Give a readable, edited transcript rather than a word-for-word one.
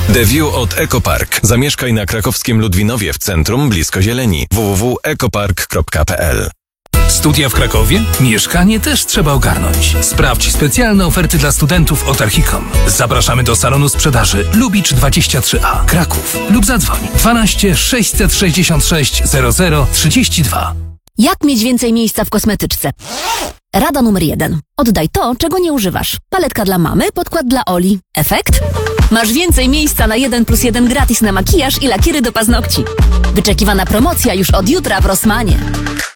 The View od Ekopark. Zamieszkaj na krakowskim Ludwinowie w centrum, blisko zieleni. www.ekopark.pl. Studia w Krakowie? Mieszkanie też trzeba ogarnąć. Sprawdź specjalne oferty dla studentów od Archicom. Zapraszamy do salonu sprzedaży Lubicz 23A, Kraków lub zadzwoń 12 666 00 32. Jak mieć więcej miejsca w kosmetyczce? Rada numer 1. Oddaj to, czego nie używasz. Paletka dla mamy, podkład dla Oli. Efekt? Masz więcej miejsca na 1+1 gratis na makijaż i lakiery do paznokci. Wyczekiwana promocja już od jutra w Rossmanie.